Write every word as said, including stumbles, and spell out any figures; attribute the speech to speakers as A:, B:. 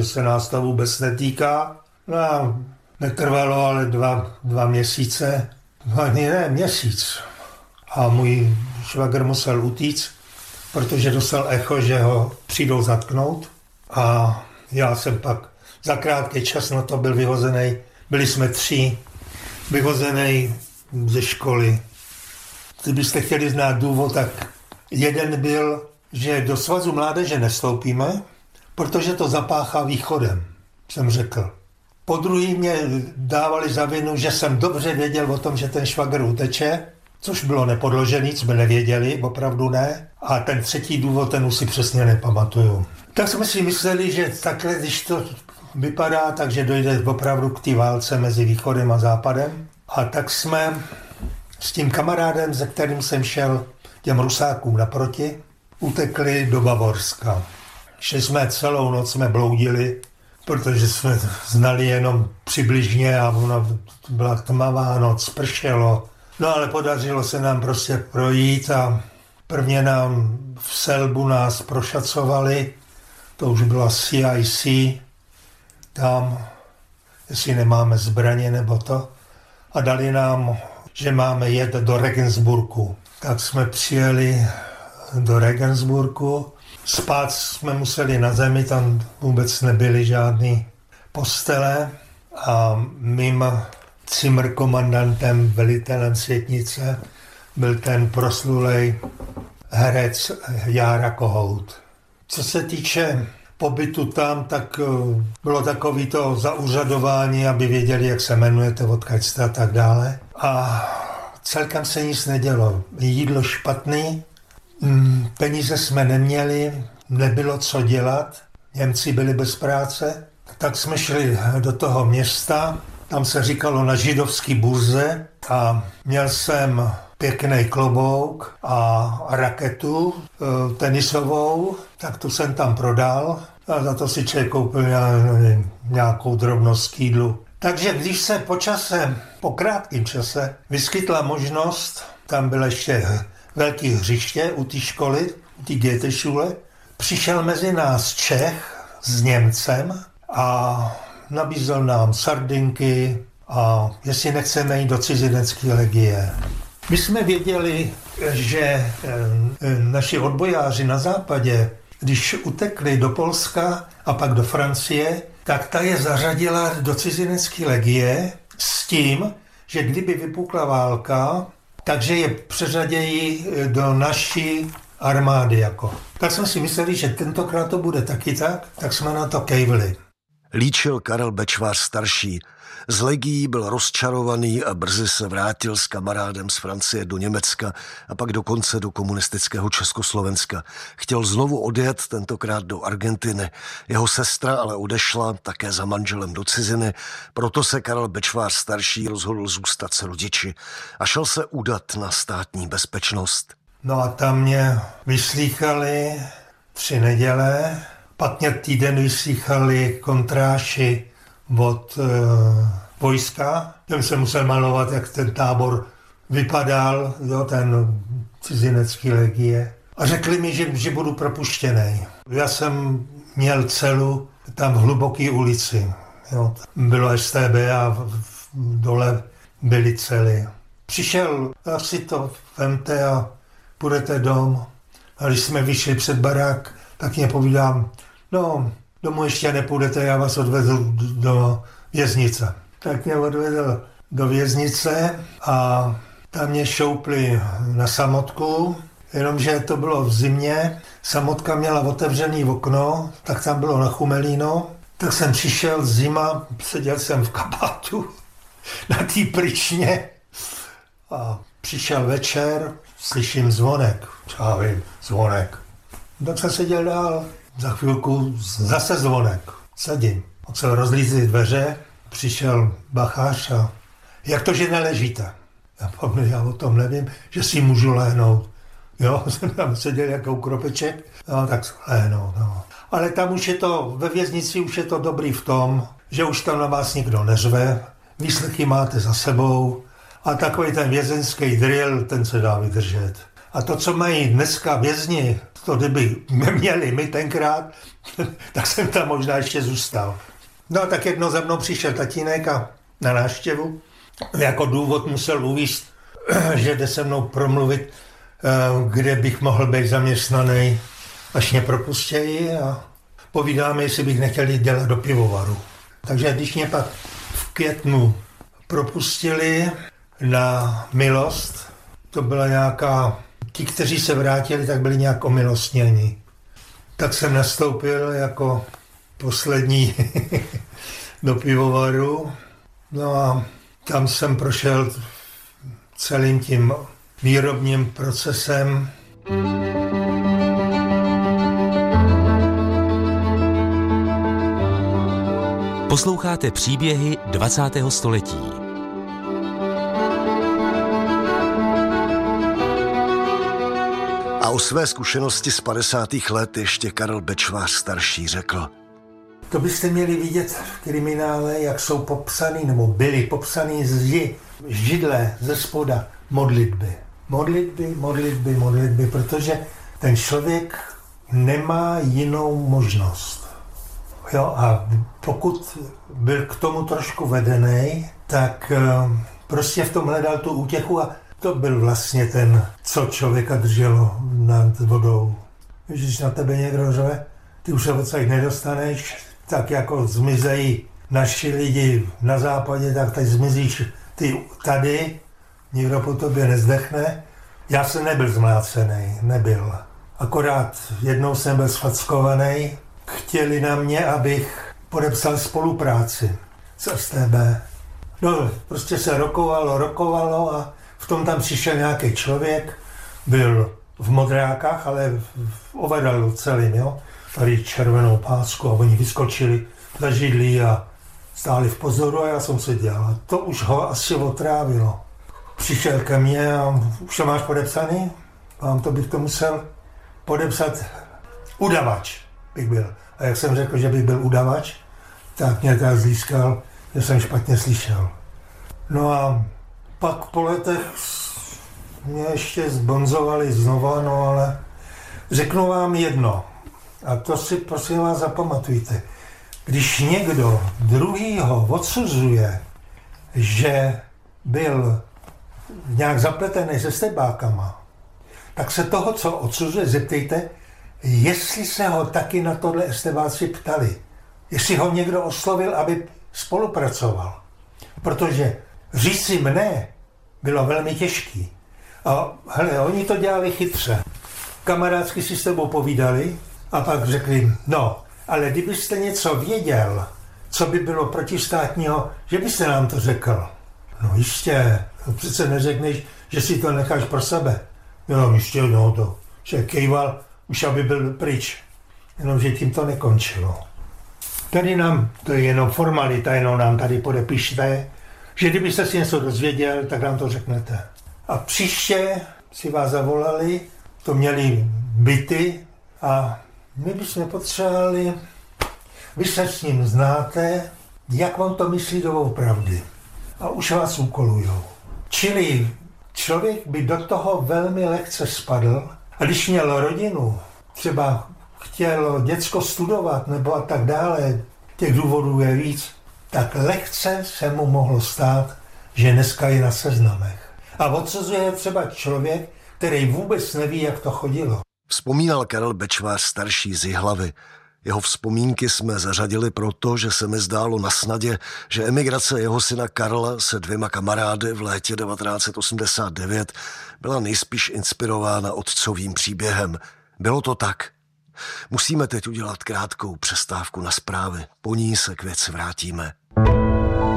A: že se nás to vůbec netýká. No a netrvalo ale dva, dva měsíce, dva, ne, měsíc. A můj švagr musel utíct, protože dostal echo, že ho přijdou zatknout. A já jsem pak za krátký čas na to byl vyhozený. Byli jsme tři, vyhozený ze školy. Kdybyste chtěli znát důvod, tak jeden byl, že do Svazu mládeže nestoupíme, protože to zapáchá východem, jsem řekl. Po druhý mě dávali za vinu, že jsem dobře věděl o tom, že ten švagr uteče, což bylo nepodložený, jsme nevěděli, opravdu ne. A ten třetí důvod, ten už si přesně nepamatuju. Tak jsme si mysleli, že takhle, když to vypadá, takže dojde opravdu k té válce mezi východem a západem. A tak jsme s tím kamarádem, se kterým jsem šel těm Rusákům naproti, utekli do Bavorska. Šli jsme celou noc, jsme bloudili, protože jsme znali jenom přibližně a ona byla tmavá noc, pršelo. No ale podařilo se nám prostě projít a prvně nám v Selbu nás prošacovali, to už byla C I C, tam, jestli nemáme zbraně nebo to, a dali nám, že máme jet do Regensburgu. Tak jsme přijeli do Regensburgu, spát jsme museli na zemi, tam vůbec nebyly žádný postele a mým cimrkomandantem, velitelem Světnice, byl ten proslulej herec Jára Kohout. Co se týče pobytu tam, tak bylo takový to zaúřadování, aby věděli, jak se jmenujete, odkud jste a tak dále. A celkem se nic nedělo. Jídlo špatný, peníze jsme neměli, nebylo co dělat, Němci byli bez práce. Tak jsme šli do toho města, tam se říkalo na židovský burze a měl jsem pěkný klobouk a raketu tenisovou, tak tu jsem tam prodal a za to si člověk koupil nějakou drobnost k jídlu. Takže když se po čase, po krátkém čase, vyskytla možnost, tam bylo ještě velké hřiště u té školy, u té Goethe-Schule, přišel mezi nás Čech s Němcem a nabízel nám sardinky a jestli nechceme jít do cizinecké legie. My jsme věděli, že naši odbojáři na západě, když utekli do Polska a pak do Francie, tak ta je zařadila do cizinecké legie s tím, že kdyby vypukla válka, takže je přeřadějí do naší armády. Jako. Tak jsme si mysleli, že tentokrát to bude taky tak, tak jsme na to kejvili.
B: Líčil Karel Bečvář starší. Z legií byl rozčarovaný a brzy se vrátil s kamarádem z Francie do Německa a pak dokonce do komunistického Československa. Chtěl znovu odjet, tentokrát do Argentiny. Jeho sestra ale odešla také za manželem do ciziny, proto se Karel Bečvář starší rozhodl zůstat s rodiči a šel se udat na státní bezpečnost.
A: No a tam mě vyslýchali tři neděle, pak mě týden vyslýchali kontráši od e, vojska. Jsem se musel malovat, jak ten tábor vypadal, jo, ten cizinecký legie. A řekli mi, že, že budu propuštěný. Já jsem měl celu tam v hluboké ulici. Jo. Bylo S T B a v, v, dole byly cely. Přišel, asi to vemte a půjdete dom. A když jsme vyšli před barák, tak mě povídám, no, domů ještě nepůjdete, já vás odvedu do věznice. Tak mě odvedl do věznice a tam mě šoupli na samotku, jenomže to bylo v zimě. Samotka měla otevřený okno, tak tam bylo nachumelíno. Tak jsem přišel zima, seděl jsem v kabátu na té pryčně a přišel večer, slyším zvonek, já vím, zvonek. Tak jsem seděl dál. Za chvilku zase zvonek. Sedím. On se rozlízly dveře, přišel bachář a jak to, že neležíte? Já pomůžu, já o tom nevím, že si můžu lehnout. Jo, jsem tam seděl jako kropeček, no tak lehnout, no. Ale tam už je to, ve věznici už je to dobrý v tom, že už tam na vás nikdo neřve, výslechy máte za sebou a takový ten vězenský drill, ten se dá vydržet. A to, co mají dneska vězni, to kdyby měli my tenkrát, tak jsem tam možná ještě zůstal. No a tak jednou za mnou přišel tatínek a na návštěvu. Jako důvod musel uvést, že jde se mnou promluvit, kde bych mohl být zaměstnaný, až mě propustějí a povídáme, jestli bych nechtěl jít dělat do pivovaru. Takže když mě pak v květnu propustili na milost, to byla nějaká, ti, kteří se vrátili, tak byli nějak omilostněni. Tak jsem nastoupil jako poslední do pivovaru. No a tam jsem prošel celým tím výrobním procesem.
C: Posloucháte příběhy dvacátého století.
B: A o své zkušenosti z padesátých let ještě Karel Bečvář starší řekl.
A: To byste měli vidět v kriminále, jak jsou popsaný, nebo byly popsaný zdi, židle ze spoda, modlitby. Modlitby, modlitby, modlitby, protože ten člověk nemá jinou možnost. Jo, a pokud byl k tomu trošku vedený, tak prostě v tom hledal tu útěchu a to byl vlastně ten, co člověka drželo nad vodou. Když na tebe někdo řve, ty už se odsaď nedostaneš, tak jako zmizejí naši lidi na západě, tak teď zmizíš ty tady, nikdo po tobě nezdechne. Já jsem nebyl zmlácený, nebyl. Akorát jednou jsem byl sfackovaný, chtěli na mě, abych podepsal spolupráci s S T B. No, prostě se rokovalo, rokovalo a v tom tam přišel nějaký člověk, byl v modrákách, ale v overallu celým, jo. Tady červenou pásku a oni vyskočili za židlí a stáli v pozoru a já jsem se dělal. To už ho asi otrávilo. Přišel ke mně a už to máš podepsaný? Vám to bych to musel podepsat. Udavač bych byl. A jak jsem řekl, že bych byl udavač, tak mě tak zlískal, že jsem špatně slyšel. No a pak po letech mě ještě zbonzovali znova, no ale řeknu vám jedno. A to si prosím vás zapamatujte. Když někdo druhýho odsuzuje, že byl nějak zapletený se stebákama, tak se toho, co odsuzuje, zeptejte, jestli se ho taky na tohle estebáci ptali. Jestli ho někdo oslovil, aby spolupracoval. Protože říci mne bylo velmi těžký. A hele, oni to dělali chytře. Kamarádsky si s tebou povídali a pak řekli, no, ale kdybyste něco věděl, co by bylo protistátního, že byste nám to řekl. No jistě, přece neřekneš, že si to necháš pro sebe. No jistě, no to, že kejval, už aby byl pryč. Jenomže tím to nekončilo. Tady nám, to je jenom formalita, jenom nám tady podepište, že kdybyste si něco dozvěděl, tak nám to řeknete. A příště si vás zavolali, to měli byty a my bychom potřebovali, vy se s ním znáte, jak on to myslí doopravdy. A už vás úkolujou. Čili člověk by do toho velmi lehce spadl a když měl rodinu, třeba chtěl děcko studovat nebo a tak dále, těch důvodů je víc, tak lehce se mu mohlo stát, že dneska je na seznamech. A odsuzuje třeba člověk, který vůbec neví, jak to chodilo.
B: Vzpomínal Karel Bečvář starší z Jihlavy. Jeho vzpomínky jsme zařadili proto, že se mi zdálo na snadě, že emigrace jeho syna Karla se dvěma kamarády v létě devatenáct set osmdesát devět byla nejspíš inspirována otcovým příběhem. Bylo to tak. Musíme teď udělat krátkou přestávku na zprávy. Po ní se k věci vrátíme.